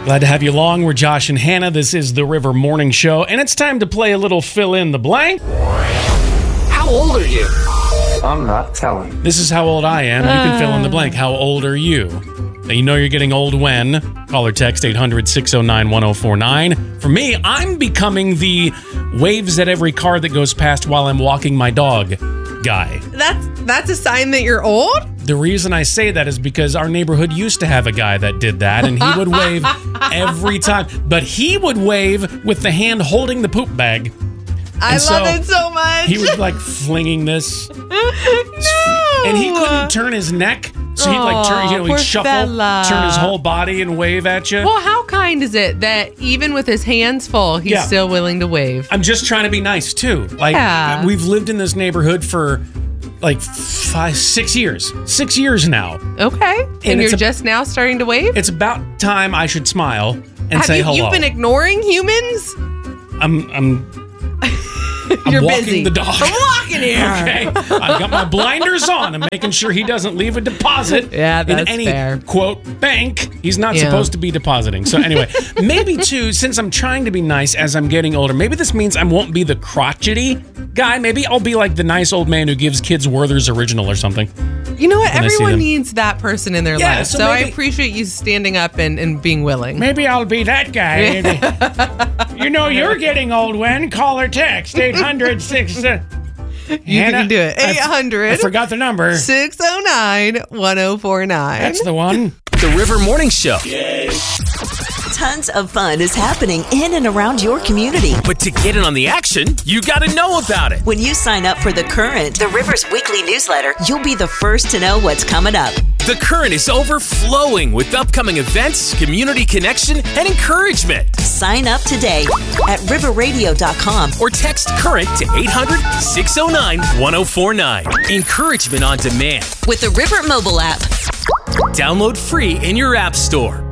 Glad to have you along. We're Josh and Hannah. This is the River Morning Show, and it's time to play a little fill in the blank. How old are you? I'm not telling. This is how old I am. You can fill in the blank. How old are you? Now, you know you're getting old when. Call or text 800-609-1049. For me, I'm becoming the waves at every car that goes past while I'm walking my dog guy. That's a sign that you're old? The reason I say that is because our neighborhood used to have a guy that did that, and he would wave every time. But he would wave with the hand holding the poop bag. I love it so much. He was like flinging this. No. And he couldn't turn his neck. So he'd like turn, he'd shuffle, turn his whole body and wave at you. Well, how kind is it that even with his hands full, he's still willing to wave? I'm just trying to be nice too. Like we've lived in this neighborhood for like 6 years. 6 years now. Okay. And you're just now starting to wave? It's about time I should smile and say hello. You've been ignoring humans? I'm You're walking busy. the dog. I'm walking here. Okay. I've got my blinders on. I'm making sure he doesn't leave a deposit in any, quote, bank he's not supposed to be depositing. So anyway, maybe too, since I'm trying to be nice as I'm getting older, maybe this means I won't be the crotchety guy. Maybe I'll be like the nice old man who gives kids Werther's Original or something. You know what? Everyone needs that person in their life. So I appreciate you standing up and being willing. Maybe I'll be that guy. You know you're getting old when. Call or text 800-6... You can do it. 800. I forgot the number. 609-1049. That's the one. The River Morning Show. Tons of fun is happening in and around your community. But to get in on the action, you got to know about it. When you sign up for The Current, the River's weekly newsletter, you'll be the first to know what's coming up. The Current is overflowing with upcoming events, community connection, and encouragement. Sign up today at riverradio.com or text Current to 800-609-1049. Encouragement on demand with the River mobile app. Download free in your app store.